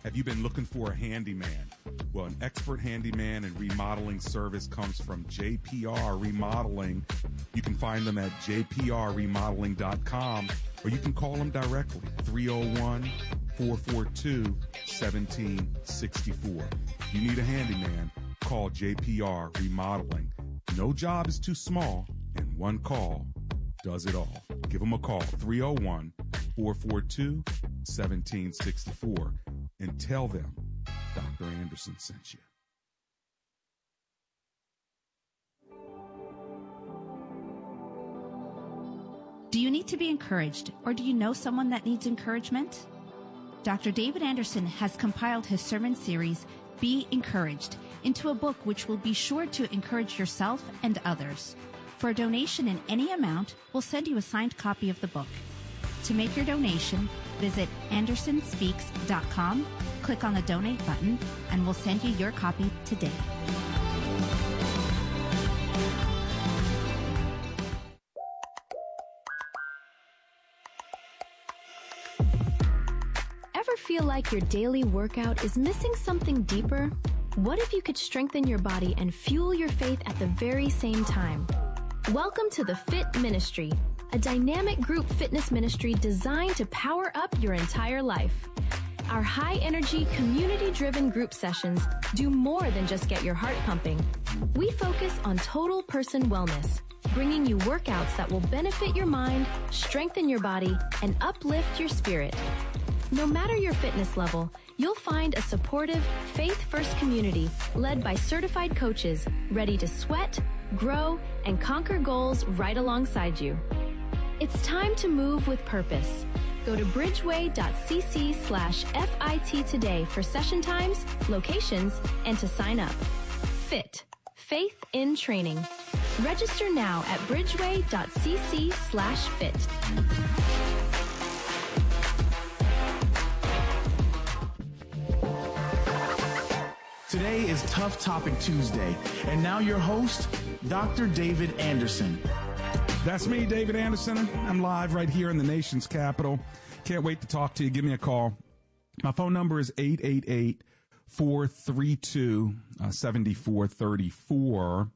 Have you been looking for a handyman? Well, an expert handyman and remodeling service comes from JPR Remodeling. You can find them at jprremodeling.com, or you can call them directly, 301-442-1764. If you need a handyman, call JPR Remodeling. No job is too small, and one call does it all. Give them a call, 301-442-1764, and tell them Dr. Anderson sent you. Do you need to be encouraged, or do you know someone that needs encouragement? Dr. David Anderson has compiled his sermon series, Be Encouraged, into a book which will be sure to encourage yourself and others. For a donation in any amount, we'll send you a signed copy of the book. To make your donation, visit andersonspeaks.com, click on the donate button, and we'll send you your copy today. Ever feel like your daily workout is missing something deeper? What if you could strengthen your body and fuel your faith at the very same time? Welcome to the Fit Ministry, a dynamic group fitness ministry designed to power up your entire life. Our high-energy, community-driven group sessions do more than just get your heart pumping. We focus on total person wellness, bringing you workouts that will benefit your mind, strengthen your body, and uplift your spirit. No matter your fitness level, you'll find a supportive, faith-first community led by certified coaches ready to sweat, grow, and conquer goals right alongside you. It's time to move with purpose. Go to bridgeway.cc/FIT today for session times, locations, and to sign up. FIT, Faith in Training. Register now at bridgeway.cc/fit. Today is Tough Topic Tuesday, and now your host, Dr. David Anderson. That's me, David Anderson. I'm live right here in the nation's capital. Can't wait to talk to you. Give me a call. My phone number is 888-432-7434,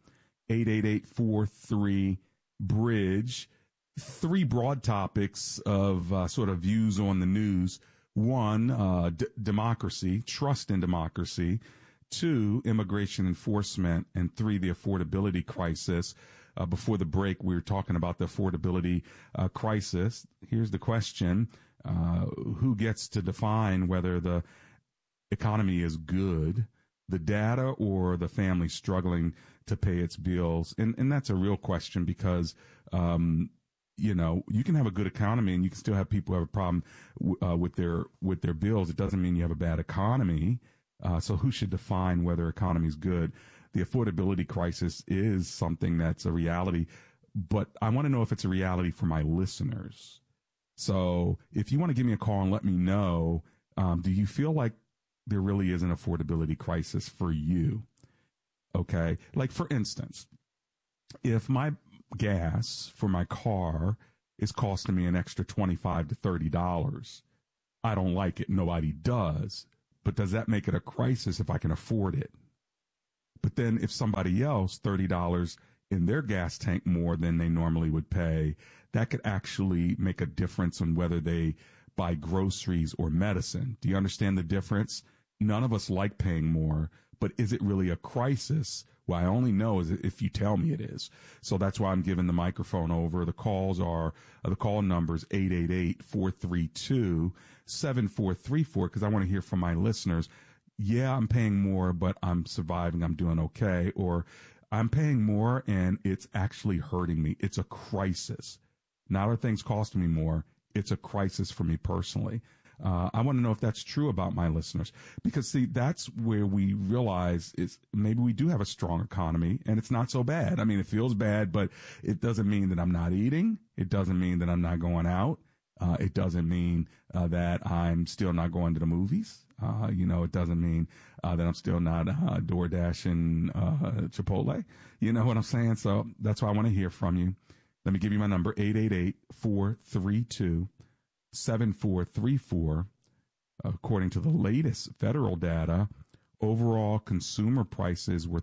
888-43-BRIDGE. Three broad topics of sort of views on the news. One, democracy, trust in democracy. Two, immigration enforcement. And three, the affordability crisis. Before the break, we were talking about the affordability crisis. Here's the question. Who gets to define whether the economy is good, the data or the family struggling to pay its bills? And that's a real question because, you can have a good economy and you can still have people who have a problem with their bills. It doesn't mean you have a bad economy. So who should define whether economy is good? The affordability crisis is something that's a reality, but I want to know if it's a reality for my listeners. So if you want to give me a call and let me know, do you feel like there really is an affordability crisis for you? Okay. Like, for instance, if my gas for my car is costing me an extra $25 to $30, I don't like it. Nobody does. But does that make it a crisis if I can afford it? But then if somebody else, $30 in their gas tank more than they normally would pay, that could actually make a difference on whether they buy groceries or medicine. Do you understand the difference? None of us like paying more, but is it really a crisis? Well, I only know is if you tell me it is. So that's why I'm giving the microphone over. The call number is 888-432-7434, because I want to hear from my listeners. Yeah, I'm paying more, but I'm surviving. I'm doing okay. Or I'm paying more and it's actually hurting me. It's a crisis. Not are things costing me more. It's a crisis for me personally. I want to know if that's true about my listeners, because see, that's where we realize is maybe we do have a strong economy and it's not so bad. I mean, it feels bad, but it doesn't mean that I'm not eating. It doesn't mean that I'm not going out. It doesn't mean that I'm still not going to the movies. It doesn't mean that I'm still not DoorDashing Chipotle. You know what I'm saying? So that's why I want to hear from you. Let me give you my number, 888-432-7434. According to the latest federal data, overall consumer prices were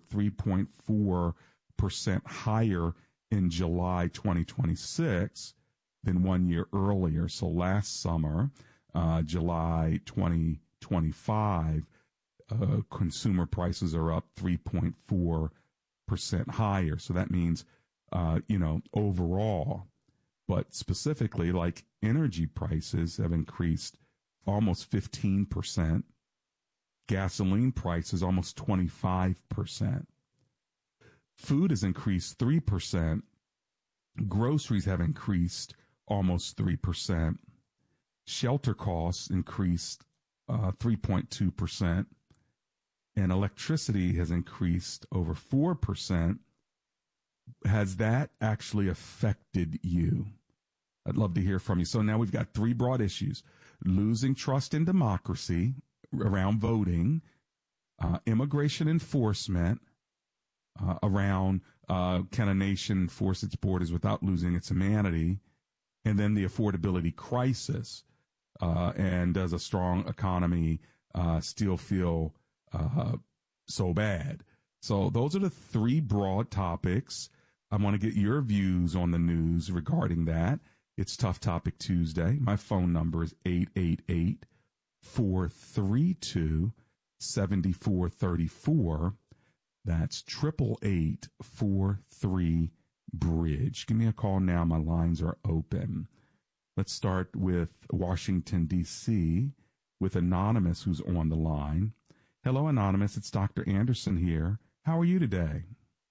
3.4% higher in July 2026 than 1 year earlier. So last summer, July 2025, consumer prices are up 3.4% higher. So that means, overall, but specifically, like energy prices have increased almost 15%. Gasoline prices almost 25%. Food has increased 3%. Groceries have increased almost 3%. Shelter costs increased 3.2%. And electricity has increased over 4%. Has that actually affected you? I'd love to hear from you. So now we've got three broad issues: losing trust in democracy around voting, immigration enforcement around can a nation enforce its borders without losing its humanity, and then the affordability crisis. And does a strong economy still feel so bad? So those are the three broad topics. I want to get your views on the news regarding that. It's Tough Topic Tuesday. My phone number is 888-432-7434. That's 888-43-BRIDGE. Give me a call now. My lines are open. Let's start with Washington, D.C., with Anonymous, who's on the line. Hello, Anonymous. It's Dr. Anderson here. How are you today?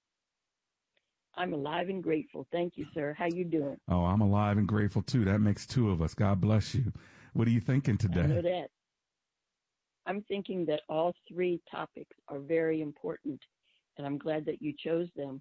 I'm alive and grateful. Thank you, sir. How you doing? Oh, I'm alive and grateful, too. That makes two of us. God bless you. What are you thinking today? I know that. I'm thinking that all three topics are very important, and I'm glad that you chose them.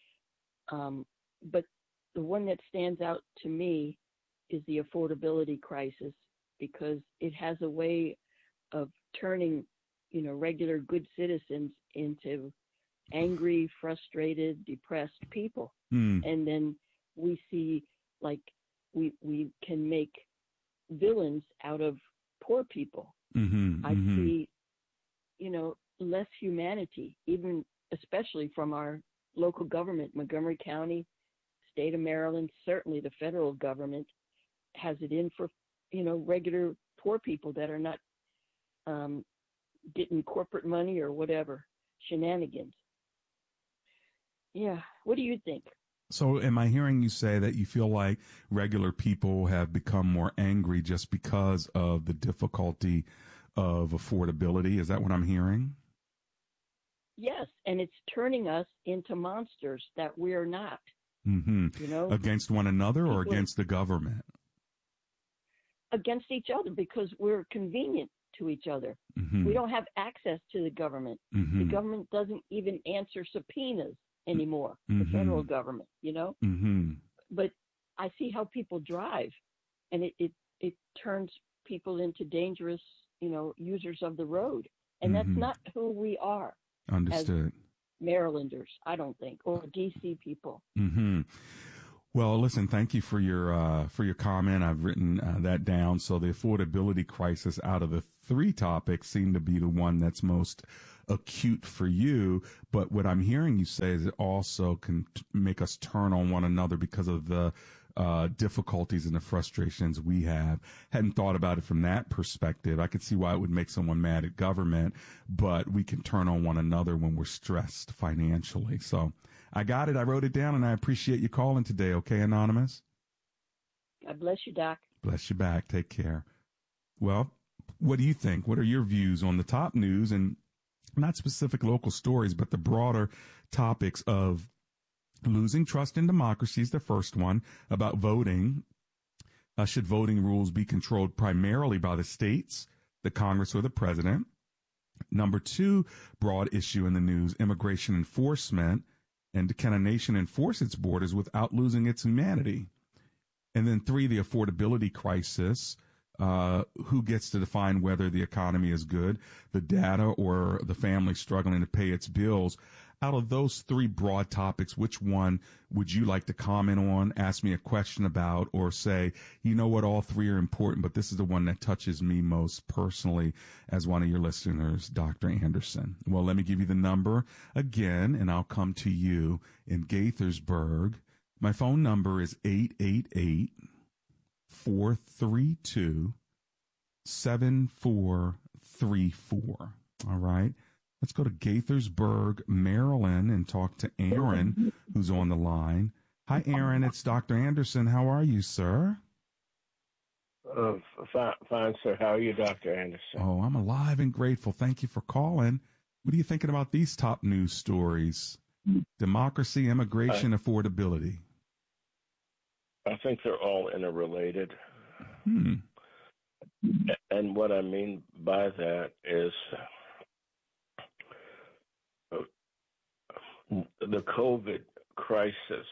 But the one that stands out to me is the affordability crisis, because it has a way of turning, regular good citizens into angry, frustrated, depressed people. And then we see, like, we can make villains out of poor people. I see, less humanity, even especially from our local government, Montgomery County, state of Maryland, certainly the federal government has it in for, regular poor people that are not getting corporate money or whatever, shenanigans. Yeah. What do you think? So am I hearing you say that you feel like regular people have become more angry just because of the difficulty of affordability? Is that what I'm hearing? Yes. And it's turning us into monsters that we're not. Against one another or against the government? Against each other, because we're convenient to each other. We don't have access to the government. The government doesn't even answer subpoenas anymore, the federal government, But I see how people drive, and it turns people into dangerous, users of the road. And that's not who we are. Understood. As Marylanders, I don't think, or DC people. Well, listen, thank you for your comment. I've written that down. So the affordability crisis, out of the three topics, seem to be the one that's most acute for you. But what I'm hearing you say is it also can make us turn on one another because of the difficulties and the frustrations we have. Hadn't thought about it from that perspective. I could see why it would make someone mad at government, but we can turn on one another when we're stressed financially. So I got it. I wrote it down, and I appreciate you calling today. Okay, Anonymous? God bless you, Doc. Bless you back. Take care. Well, what do you think? What are your views on the top news, and not specific local stories, but the broader topics of losing trust in democracy is the first one, about voting. Should voting rules be controlled primarily by the states, the Congress, or the president? Number two, broad issue in the news, immigration enforcement. And can a nation enforce its borders without losing its humanity? And then three, the affordability crisis. Who gets to define whether the economy is good, the data or the family struggling to pay its bills? Out of those three broad topics, which one would you like to comment on, ask me a question about, or say, you know what, all three are important, but this is the one that touches me most personally as one of your listeners, Dr. Anderson? Well, let me give you the number again, and I'll come to you in Gaithersburg. My phone number is 888-432-7434. All right. Let's go to Gaithersburg, Maryland, and talk to Aaron, who's on the line. Hi, Aaron. It's Dr. Anderson. How are you, sir? Fine, sir. How are you, Dr. Anderson? Oh, I'm alive and grateful. Thank you for calling. What are you thinking about these top news stories? Democracy, immigration, affordability. I think they're all interrelated. And what I mean by that is the COVID crisis,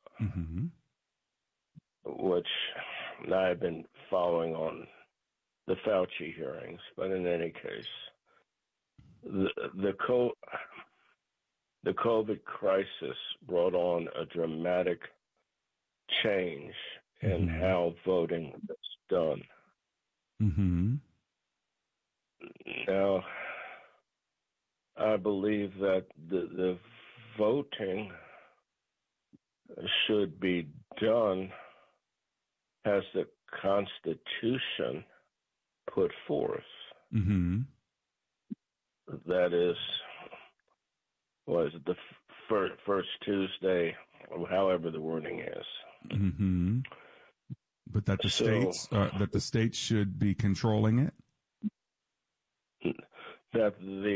which I've been following on the Fauci hearings, but in any case, the COVID crisis brought on a dramatic change in how voting is done. Now, I believe that the voting should be done as the Constitution put forth. That is, was the first Tuesday, however the wording is. But that the states should be controlling it. That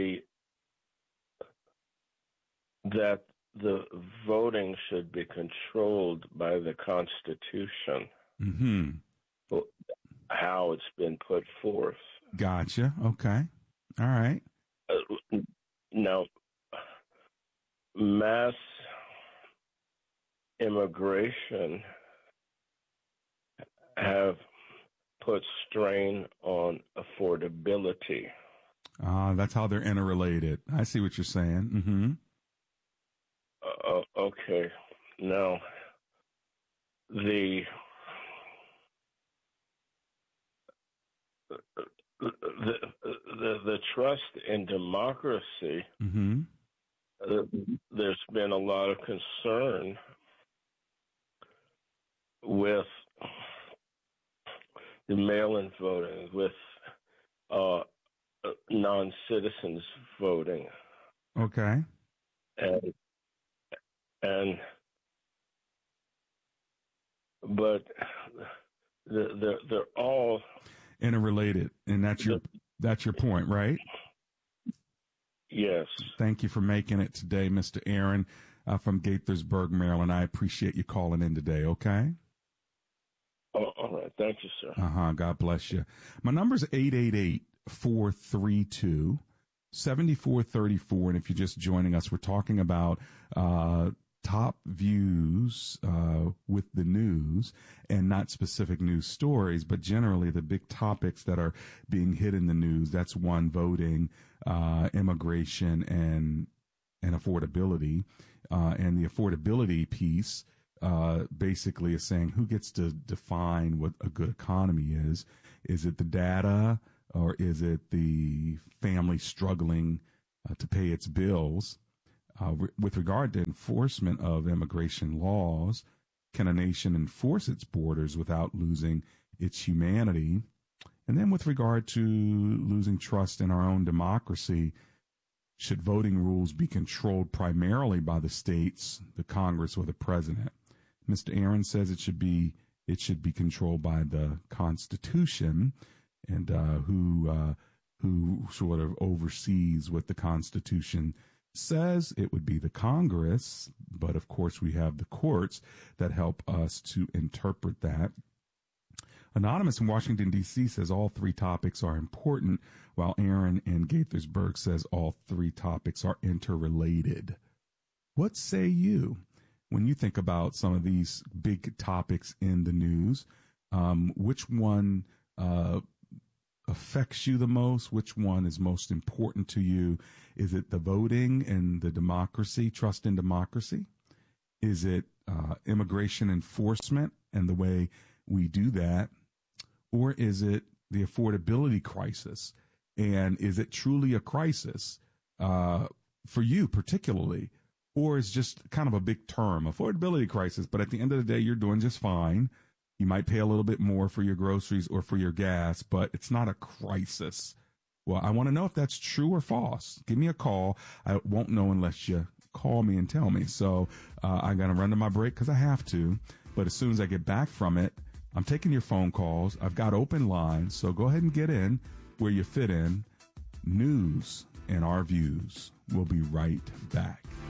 the voting should be controlled by the Constitution. How it's been put forth. Gotcha. Okay. All right. Now, mass immigration have put strain on affordability. That's how they're interrelated. I see what you're saying. Okay. Now, the trust in democracy, there's been a lot of concern with the mail-in voting, with non-citizens voting. Okay. But they're all interrelated, and that's your point, right? Yes. Thank you for making it today, Mr. Aaron from Gaithersburg, Maryland. I appreciate you calling in today. Okay. All right. Thank you, sir. God bless you. My number is 888-432-7434. And if you're just joining us, we're talking about top views with the news, and not specific news stories, but generally the big topics that are being hit in the news. That's one, voting, immigration, and affordability. And the affordability piece basically is saying who gets to define what a good economy is. Is it the data, or is it the family struggling to pay its bills? With regard to enforcement of immigration laws, can a nation enforce its borders without losing its humanity? And then with regard to losing trust in our own democracy, should voting rules be controlled primarily by the states, the Congress, or the president? Mr. Aaron says it should be controlled by the Constitution, and who sort of oversees what the Constitution says. It would be the Congress, but of course we have the courts that help us to interpret that. Anonymous in Washington, D.C. says all three topics are important, while Aaron in Gaithersburg says all three topics are interrelated. What say you when you think about some of these big topics in the news? Which one affects you the most? Which one is most important to you? Is it the voting and the democracy, trust in democracy? Is it immigration enforcement and the way we do that? Or is it the affordability crisis? And is it truly a crisis for you particularly? Or is just kind of a big term, affordability crisis, but at the end of the day, you're doing just fine. You might pay a little bit more for your groceries or for your gas, but it's not a crisis. Well, I want to know if that's true or false. Give me a call. I won't know unless you call me and tell me. So I'm going to run to my break because I have to. But as soon as I get back from it, I'm taking your phone calls. I've got open lines. So go ahead and get in where you fit in. News and our views. We'll be right back.